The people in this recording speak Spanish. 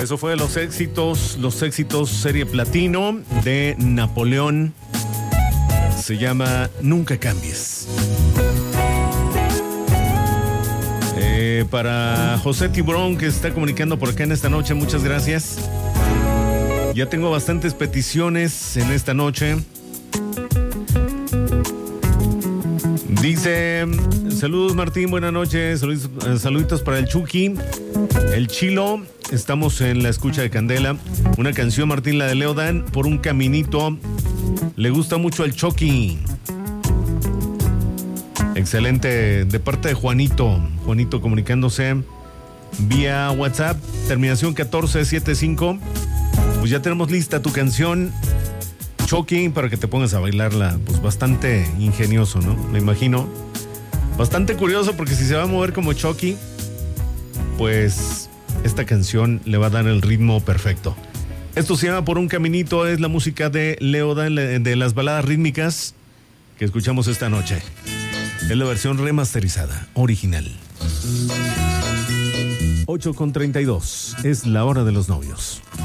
Eso fue los éxitos serie platino de Napoleón. Se llama Nunca Cambies. Para José Tiburón, que está comunicando por acá en esta noche, muchas gracias. Ya tengo bastantes peticiones en esta noche. Dice, saludos Martín, buenas noches, saluditos para el Chucky, el Chilo, estamos en la escucha de Candela. Una canción, Martín, la de Leodan, Por un caminito. Le gusta mucho el Chucky. Excelente, de parte de Juanito comunicándose vía WhatsApp, terminación 1475. Pues ya tenemos lista tu canción, Chucky, para que te pongas a bailarla. Pues bastante ingenioso, ¿no? Me imagino. Bastante curioso, porque si se va a mover como Chucky, pues esta canción le va a dar el ritmo perfecto. Esto se llama Por un caminito, es la música de Leodan, de las baladas rítmicas que escuchamos esta noche. Es la versión remasterizada, original. 8:32, es la hora de los novios.